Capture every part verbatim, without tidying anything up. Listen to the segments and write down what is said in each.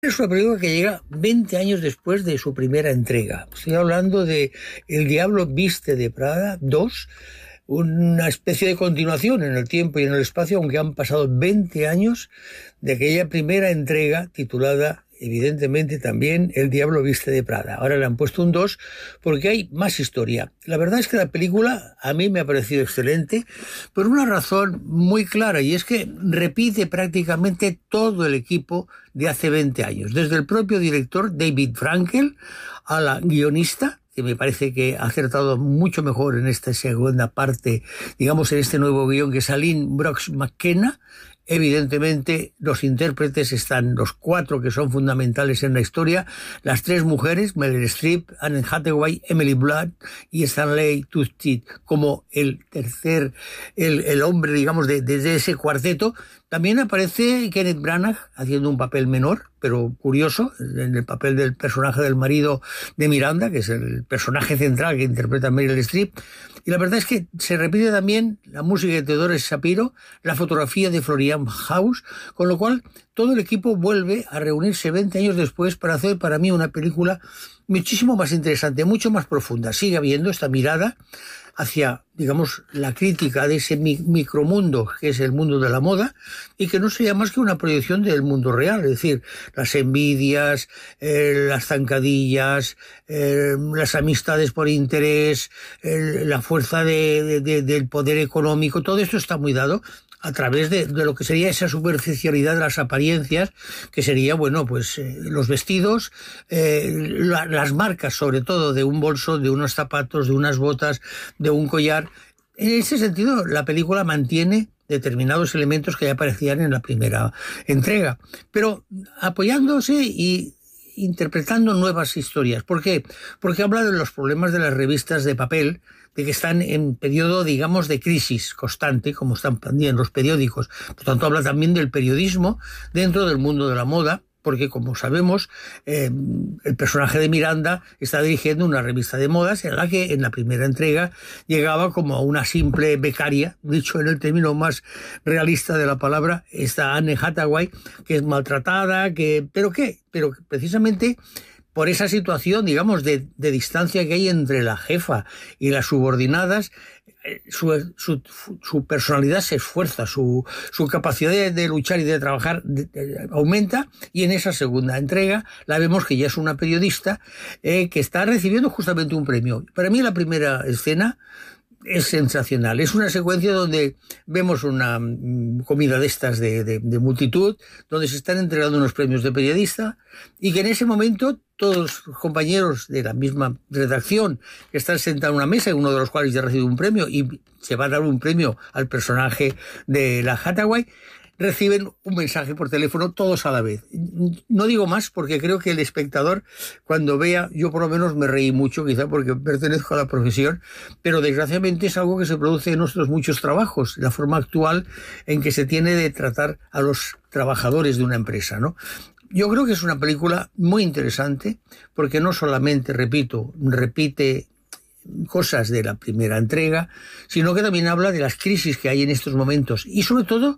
Es una película que llega veinte años después de su primera entrega. Estoy hablando de El Diablo Viste de Prada dos, una especie de continuación en el tiempo y en el espacio, aunque han pasado veinte años de aquella primera entrega titulada, evidentemente, también El Diablo Viste de Prada. Ahora le han puesto un dos porque hay más historia. La verdad es que la película a mí me ha parecido excelente por una razón muy clara, y es que repite prácticamente todo el equipo de hace veinte años, desde el propio director David Frankel a la guionista, que me parece que ha acertado mucho mejor en esta segunda parte, digamos en este nuevo guión, que es Aline Brosh McKenna. Evidentemente los intérpretes están los cuatro que son fundamentales en la historia, las tres mujeres, Meryl Streep, Anne Hathaway, Emily Blunt y Stanley Tucci como el tercer, el, el hombre, digamos, de, de ese cuarteto. También aparece Kenneth Branagh haciendo un papel menor, pero curioso, en el papel del personaje del marido de Miranda, que es el personaje central que interpreta Meryl Streep. Y la verdad es que se repite también la música de Theodore Shapiro, la fotografía de Florian House, con lo cual todo el equipo vuelve a reunirse veinte años después para hacer para mí una película muchísimo más interesante, mucho más profunda. Sigue habiendo esta mirada hacia, digamos, la crítica de ese mi micromundo que es el mundo de la moda, y que no sería más que una proyección del mundo real, es decir, las envidias, eh, las zancadillas, eh, las amistades por interés, eh, la fuerza de, de, de, del poder económico. Todo esto está muy dado a través de, de lo que sería esa superficialidad de las apariencias, que sería, bueno, pues eh, los vestidos, eh, la, las marcas, sobre todo, de un bolso, de unos zapatos, de unas botas, de un collar. En ese sentido, la película mantiene determinados elementos que ya aparecían en la primera entrega, pero apoyándose y interpretando nuevas historias. ¿Por qué? Porque habla de los problemas de las revistas de papel, de que están en periodo, digamos, de crisis constante, como están también los periódicos. Por tanto, habla también del periodismo dentro del mundo de la moda, porque, como sabemos, eh, el personaje de Miranda está dirigiendo una revista de modas en la que en la primera entrega llegaba como una simple becaria, dicho en el término más realista de la palabra, esta Anne Hathaway, que es maltratada, que ¿pero qué? Pero precisamente por esa situación, digamos, de, de distancia que hay entre la jefa y las subordinadas, su, su, su personalidad se esfuerza, su, su capacidad de, de luchar y de trabajar de, de, aumenta, y en esa segunda entrega la vemos que ya es una periodista eh, que está recibiendo justamente un premio. Para mí la primera escena es sensacional. Es una secuencia donde vemos una comida de estas de, de, de multitud, donde se están entregando unos premios de periodista, y que en ese momento todos los compañeros de la misma redacción que están sentados en una mesa, uno de los cuales ya recibe un premio y se va a dar un premio al personaje de la Hathaway, reciben un mensaje por teléfono todos a la vez. No digo más porque creo que el espectador, cuando vea, yo por lo menos me reí mucho, quizá porque pertenezco a la profesión, pero desgraciadamente es algo que se produce en nuestros muchos trabajos, la forma actual en que se tiene de tratar a los trabajadores de una empresa, ¿no? Yo creo que es una película muy interesante porque no solamente, repito, repite cosas de la primera entrega, sino que también habla de las crisis que hay en estos momentos y sobre todo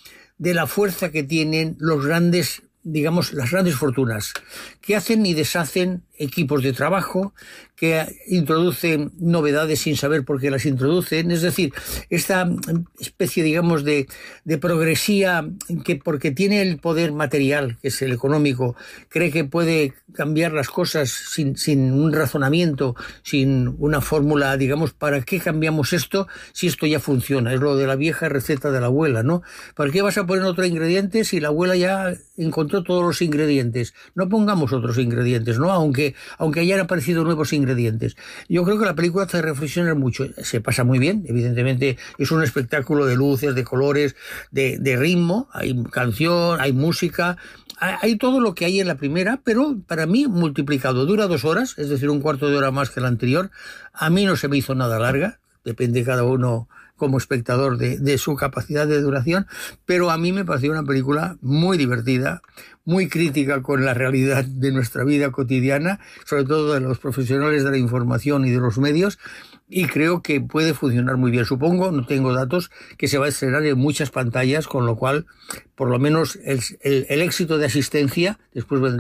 de la fuerza que tienen los grandes, digamos, las grandes fortunas, que hacen y deshacen equipos de trabajo, que introducen novedades sin saber por qué las introducen. Es decir, esta especie, digamos, de, de progresía que, porque tiene el poder material, que es el económico, cree que puede cambiar las cosas sin, sin un razonamiento, sin una fórmula, digamos, ¿para qué cambiamos esto si esto ya funciona? Es lo de la vieja receta de la abuela, ¿no? ¿Para qué vas a poner otro ingrediente si la abuela ya encontró todos los ingredientes? No pongamos otros ingredientes, ¿no? Aunque, aunque hayan aparecido nuevos ingredientes. Yo creo que la película hace reflexionar mucho. Se pasa muy bien, evidentemente es un espectáculo de luces, de colores, de, de ritmo, hay canción, hay música, hay, hay todo lo que hay en la primera, pero para mí multiplicado. Dura dos horas, es decir, un cuarto de hora más que la anterior. A mí no se me hizo nada larga, depende cada uno como espectador de, de su capacidad de duración, pero a mí me pareció una película muy divertida, muy crítica con la realidad de nuestra vida cotidiana, sobre todo de los profesionales de la información y de los medios, y creo que puede funcionar muy bien. Supongo, no tengo datos, que se va a estrenar en muchas pantallas, con lo cual, por lo menos, el, el, el éxito de asistencia, después vendrá